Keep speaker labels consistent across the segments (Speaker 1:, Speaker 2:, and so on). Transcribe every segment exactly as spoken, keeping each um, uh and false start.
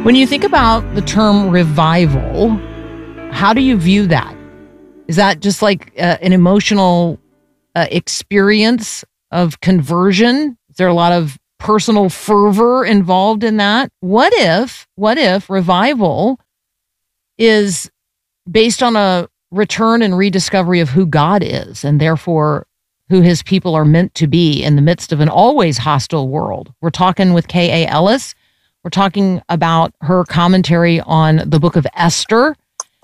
Speaker 1: When you think about the term revival, how do you view that? Is that just like uh, an emotional uh, experience of conversion? Is there a lot of personal fervor involved in that? What if, what if revival is based on a return and rediscovery of who God is, and therefore who his people are meant to be in the midst of an always hostile world? We're talking with K A. Ellis. We're talking about her commentary on the book of Esther.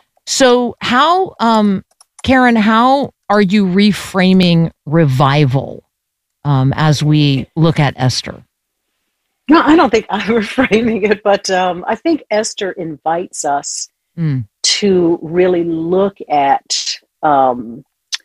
Speaker 1: So how, um, Karen, how are you reframing revival um, as we look at Esther?
Speaker 2: No, I don't think I'm reframing it, but um, I think Esther invites us mm. to really look at um,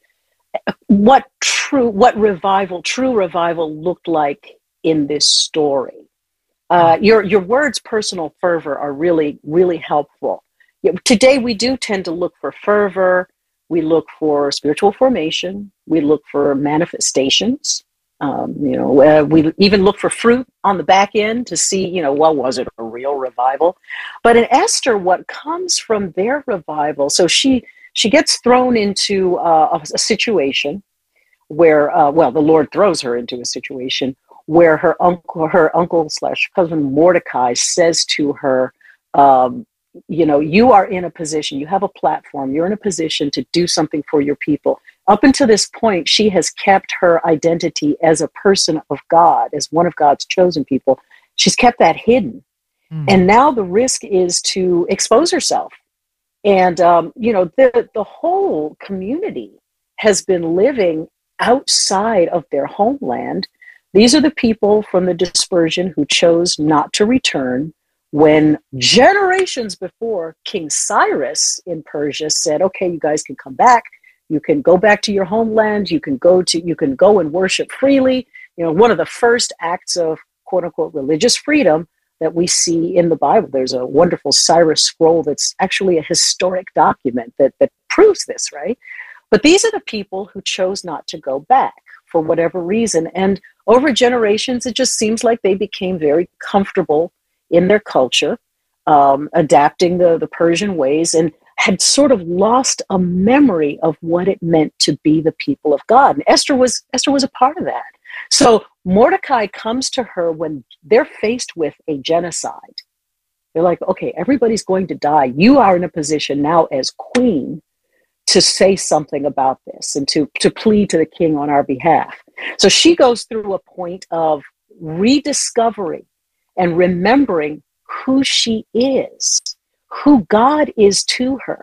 Speaker 2: what true, what revival, true revival looked like in this story. Uh, your your words, personal fervor, are really, really helpful. Today, we do tend to look for fervor. We look for spiritual formation. We look for manifestations. Um, you know, uh, we even look for fruit on the back end to see, you know, well, was it a real revival? But in Esther, what comes from their revival, so she she gets thrown into uh, a, a situation where, uh, well, the Lord throws her into a situation where her uncle, her uncle slash cousin Mordecai says to her, um, you know, you are in a position, you have a platform, you're in a position to do something for your people. Up until this point, she has kept her identity as a person of God, as one of God's chosen people. She's kept that hidden. Mm. And now the risk is to expose herself. And, um, you know, the, the whole community has been living outside of their homeland. These are the people from the dispersion who chose not to return when generations before King Cyrus in Persia said, okay, you guys can come back. You can go back to your homeland. You can go to, you can go and worship freely. You know, one of the first acts of quote unquote religious freedom that we see in the Bible. There's a wonderful Cyrus scroll that's actually a historic document that, that proves this, right? But these are the people who chose not to go back for whatever reason. And over generations, it just seems like they became very comfortable in their culture, um, adapting the, the Persian ways, and had sort of lost a memory of what it meant to be the people of God. And Esther was Esther was a part of that. So Mordecai comes to her when they're faced with a genocide. They're like, okay, everybody's going to die. You are in a position now as queen to say something about this and to, to plead to the king on our behalf. So she goes through a point of rediscovering and remembering who she is, who God is to her.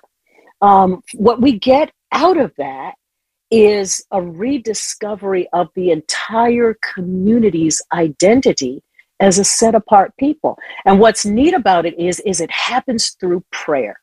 Speaker 2: Um, what we get out of that is a rediscovery of the entire community's identity as a set-apart people. And what's neat about it is, is it happens through prayer.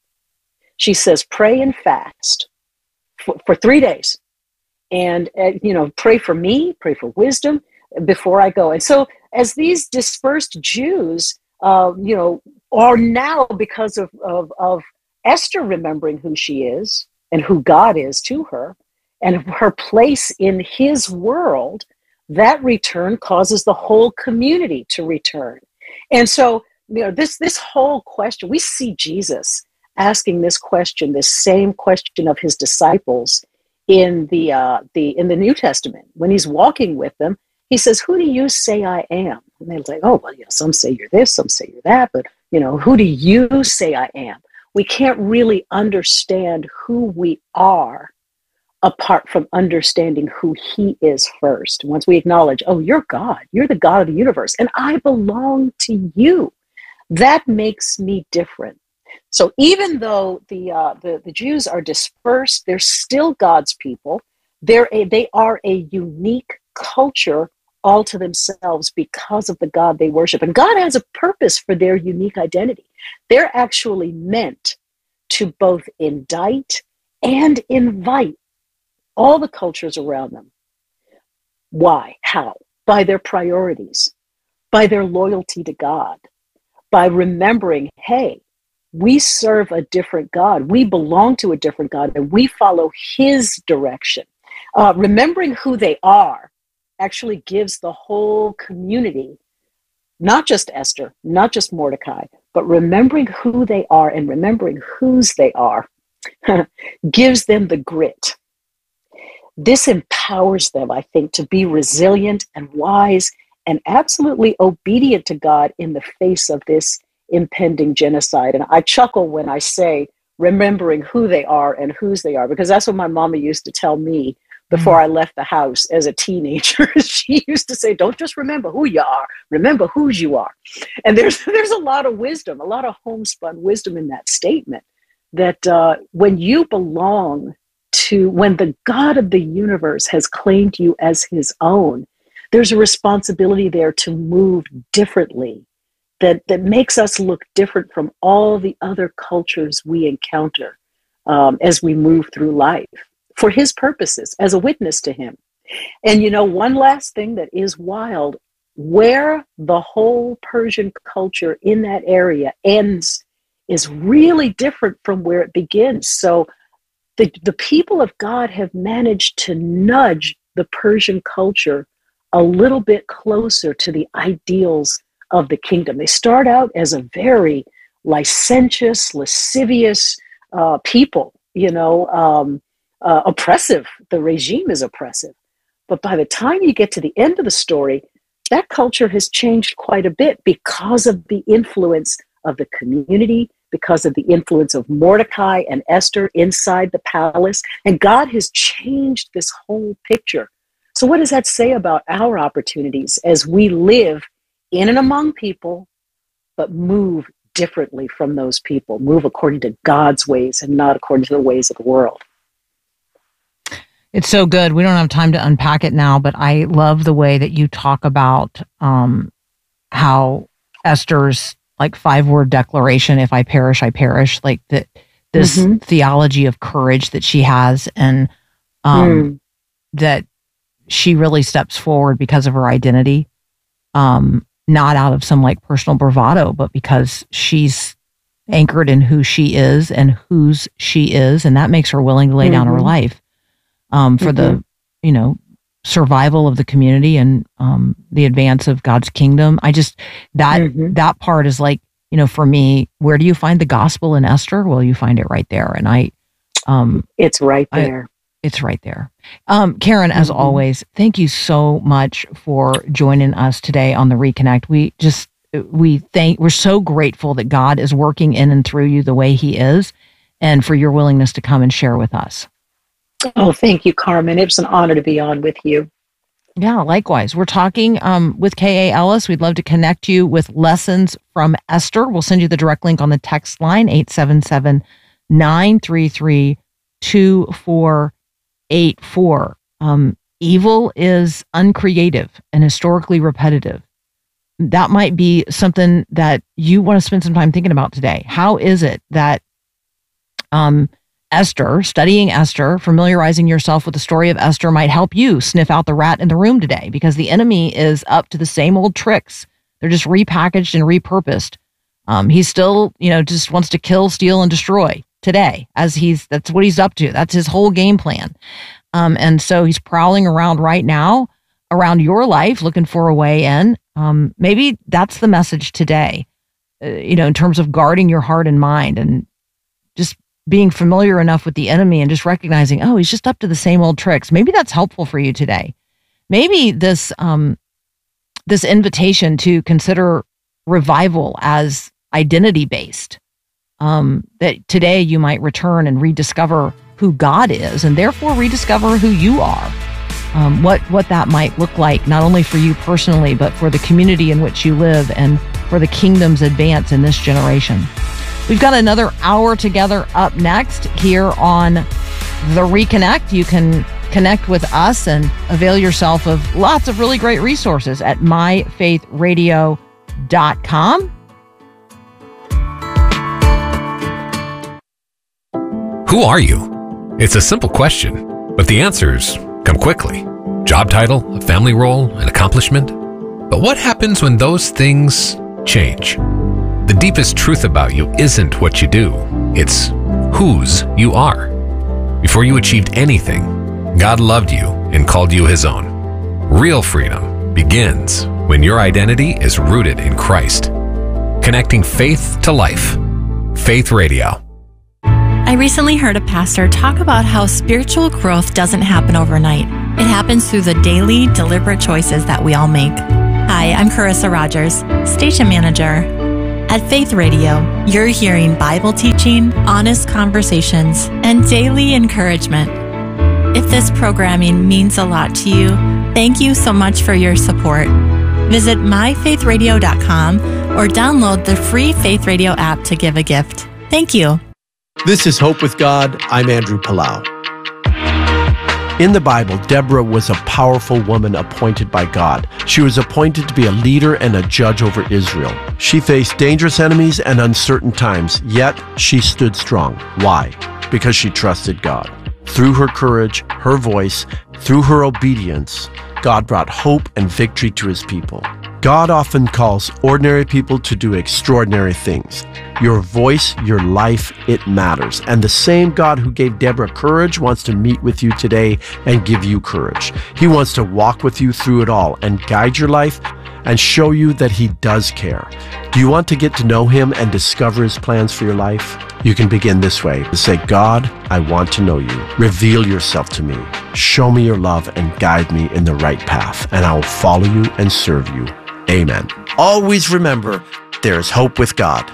Speaker 2: She says, pray and fast for, for three days. And, uh, you know, pray for me, pray for wisdom before I go. And so as these dispersed Jews, uh, you know, are now, because of, of, of Esther remembering who she is and who God is to her and her place in his world, that return causes the whole community to return. And so, you know, this, this whole question, we see Jesus asking this question, this same question of his disciples in the uh, the in the New Testament. When he's walking with them, he says, "Who do you say I am?" And they're like, "Oh, well, you know, some say you're this, some say you're that, but you know, who do you say I am?" We can't really understand who we are apart from understanding who he is first. Once we acknowledge, "Oh, you're God, you're the God of the universe, and I belong to you," that makes me different. So even though the, uh, the the Jews are dispersed, they're still God's people. They're a, they are a unique culture all to themselves because of the God they worship. And God has a purpose for their unique identity. They're actually meant to both indict and invite all the cultures around them. Why? How? By their priorities, by their loyalty to God, by remembering, hey, we serve a different God. We belong to a different God, and we follow his direction. Uh, remembering who they are actually gives the whole community, not just Esther, not just Mordecai, but remembering who they are and remembering whose they are gives them the grit. This empowers them, I think, to be resilient and wise and absolutely obedient to God in the face of this impending genocide. And I chuckle when I say remembering who they are and whose they are, because that's what my mama used to tell me before mm. I left the house as a teenager. She used to say, don't just remember who you are, remember whose you are. And there's there's a lot of wisdom, a lot of homespun wisdom in that statement, that uh, when you belong to, when the God of the universe has claimed you as his own, there's a responsibility there to move differently, that, that makes us look different from all the other cultures we encounter um, as we move through life for his purposes, as a witness to him. And you know, one last thing that is wild, where the whole Persian culture in that area ends is really different from where it begins. So the, the people of God have managed to nudge the Persian culture a little bit closer to the ideals of the kingdom. They start out as a very licentious, lascivious uh, people, you know, um, uh, oppressive. The regime is oppressive. But by the time you get to the end of the story, that culture has changed quite a bit because of the influence of the community, because of the influence of Mordecai and Esther inside the palace. And God has changed this whole picture. So what does that say about our opportunities as we live in and among people, but move differently from those people, move according to God's ways and not according to the ways of the world?
Speaker 1: It's so good. We don't have time to unpack it now, but I love the way that you talk about um, how Esther's like five-word declaration, if I perish, I perish, like the, this mm-hmm. theology of courage that she has, and um, mm. that she really steps forward because of her identity, um, not out of some like personal bravado, but because she's anchored in who she is and whose she is, and that makes her willing to lay mm-hmm. down her life um, for mm-hmm. the, you know, survival of the community and um, the advance of God's kingdom. I just, that, mm-hmm. that part is like, you know, for me, where do you find the gospel in Esther? Well, you find it right there. And I, um,
Speaker 2: it's right there.
Speaker 1: I, it's right there. Um, Karen, as mm-hmm. always, thank you so much for joining us today on the Reconnect. We just, we thank, we're so grateful that God is working in and through you the way he is, and for your willingness to come and share with us.
Speaker 2: Oh, thank you, Carmen. It was an honor to be on with you.
Speaker 1: Yeah, likewise. We're talking um, with K A. Ellis. We'd love to connect you with Lessons from Esther. We'll send you the direct link on the text line, eight seven seven, nine three three, two four eight four. Um, evil is uncreative and historically repetitive. That might be something that you want to spend some time thinking about today. How is it that um, Esther, studying Esther, familiarizing yourself with the story of Esther might help you sniff out the rat in the room today, because the enemy is up to the same old tricks. They're just repackaged and repurposed. Um, he still, you know, just wants to kill, steal, and destroy today, as he's, that's what he's up to. That's his whole game plan. Um, and so he's prowling around right now around your life, looking for a way in. Um, maybe that's the message today, uh, you know, in terms of guarding your heart and mind, and just being familiar enough with the enemy and just recognizing, oh, he's just up to the same old tricks. Maybe that's helpful for you today. Maybe this, um, this invitation to consider revival as identity-based, um, that today you might return and rediscover who God is, and therefore rediscover who you are. Um, what, what that might look like, not only for you personally, but for the community in which you live and for the kingdom's advance in this generation. We've got another hour together up next here on The Reconnect. You can connect with us and avail yourself of lots of really great resources at my faith radio dot com.
Speaker 3: Who are you? It's a simple question, but the answers come quickly. Job title, a family role, an accomplishment. But what happens when those things change? The deepest truth about you isn't what you do, it's whose you are. Before you achieved anything, God loved you and called you his own. Real freedom begins when your identity is rooted in Christ. connecting faith to life. Faith Radio.
Speaker 4: I recently heard a pastor talk about how spiritual growth doesn't happen overnight. It happens through the daily, deliberate choices that we all make. Hi, I'm Carissa Rogers, station manager. At Faith Radio, you're hearing Bible teaching, honest conversations, and daily encouragement. If this programming means a lot to you, thank you so much for your support. Visit my faith radio dot com or download the free Faith Radio app to give a gift. Thank you.
Speaker 5: This is Hope with God. I'm Andrew Palau. In the Bible, Deborah was a powerful woman appointed by God. She was appointed to be a leader and a judge over Israel. She faced dangerous enemies and uncertain times, yet she stood strong. Why? Because she trusted God. Through her courage, her voice, through her obedience, God brought hope and victory to his people. God often calls ordinary people to do extraordinary things. Your voice, your life, it matters. And the same God who gave Deborah courage wants to meet with you today and give you courage. He wants to walk with you through it all and guide your life and show you that he does care. Do you want to get to know him and discover his plans for your life? You can begin this way. Say, God, I want to know you. Reveal yourself to me. Show me your love and guide me in the right path, and I will follow you and serve you. Amen. Always remember, there is hope with God.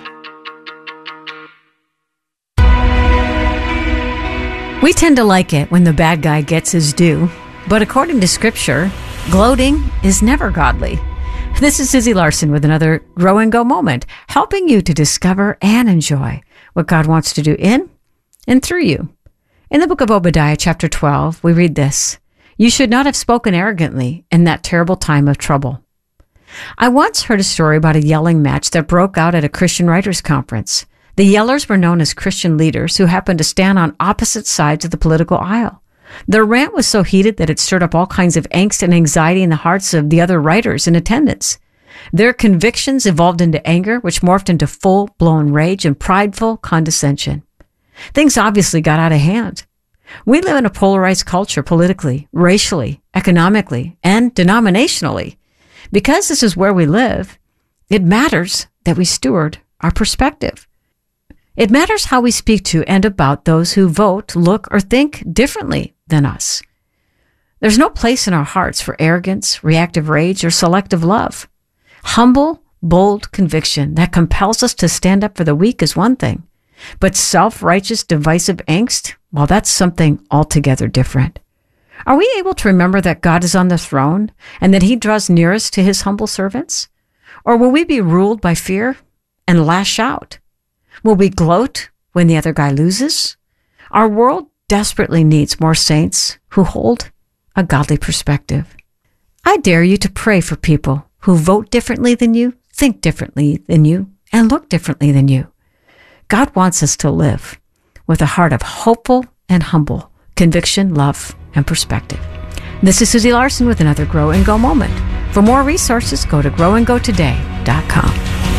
Speaker 6: We tend to like it when the bad guy gets his due, but according to Scripture, gloating is never godly. This is Susie Larson with another Grow and Go moment, helping you to discover and enjoy what God wants to do in and through you. In the book of Obadiah, chapter twelve, we read this: "You should not have spoken arrogantly in that terrible time of trouble." I once heard a story about a yelling match that broke out at a Christian writers' conference. The yellers were known as Christian leaders who happened to stand on opposite sides of the political aisle. Their rant was so heated that it stirred up all kinds of angst and anxiety in the hearts of the other writers in attendance. Their convictions evolved into anger, which morphed into full-blown rage and prideful condescension. Things obviously got out of hand. We live in a polarized culture politically, racially, economically, and denominationally. Because this is where we live, it matters that we steward our perspective. It matters how we speak to and about those who vote, look, or think differently than us. There's no place in our hearts for arrogance, reactive rage, or selective love. Humble, bold conviction that compels us to stand up for the weak is one thing, but self-righteous, divisive angst, well, that's something altogether different. Are we able to remember that God is on the throne and that he draws nearest to his humble servants? Or will we be ruled by fear and lash out? Will we gloat when the other guy loses? Our world desperately needs more saints who hold a godly perspective. I dare you to pray for people who vote differently than you, think differently than you, and look differently than you. God wants us to live with a heart of hopeful and humble conviction, love, and perspective. This is Susie Larson with another Grow and Go moment. For more resources, go to grow and go today dot com.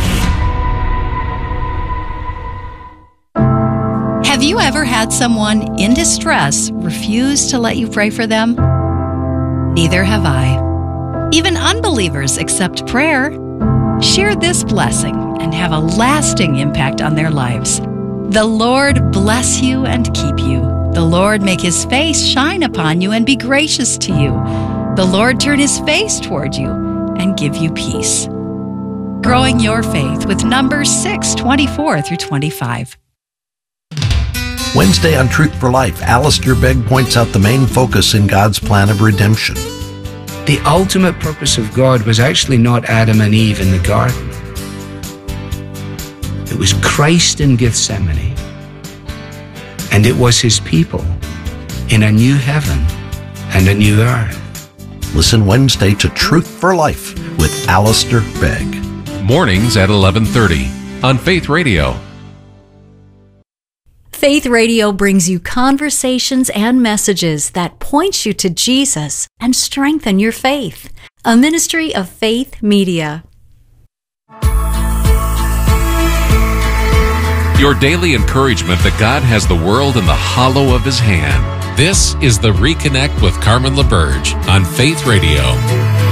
Speaker 7: Have you ever had someone in distress refuse to let you pray for them? Neither have I. Even unbelievers accept prayer. Share this blessing and have a lasting impact on their lives. The Lord bless you and keep you. The Lord make his face shine upon you and be gracious to you. The Lord turn his face toward you and give you peace. Growing your faith with Numbers six, twenty-four through twenty-five.
Speaker 8: Wednesday on Truth for Life, Alistair Begg points out the main focus in God's plan of redemption.
Speaker 9: The ultimate purpose of God was actually not Adam and Eve in the garden. It was Christ in Gethsemane. And it was his people in a new heaven and a new earth.
Speaker 8: Listen Wednesday to Truth for Life with Alistair Begg.
Speaker 3: Mornings at eleven thirty on Faith Radio.
Speaker 10: Faith Radio brings you conversations and messages that point you to Jesus and strengthen your faith. A ministry of Faith Media.
Speaker 3: Your daily encouragement that God has the world in the hollow of his hand. This is the Reconnect with Carmen LaBerge on Faith Radio.